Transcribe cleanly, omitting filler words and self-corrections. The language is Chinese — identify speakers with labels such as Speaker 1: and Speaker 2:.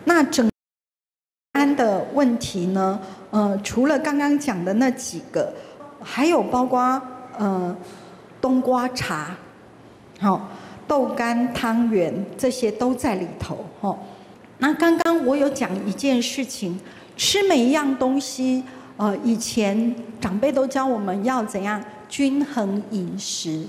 Speaker 1: 那整安的问题呢，除了刚刚讲的那几个，还有包括冬瓜茶，好，豆干、汤圆这些都在里头，那刚刚我有讲一件事情，吃每一样东西，以前长辈都教我们要怎样均衡饮食。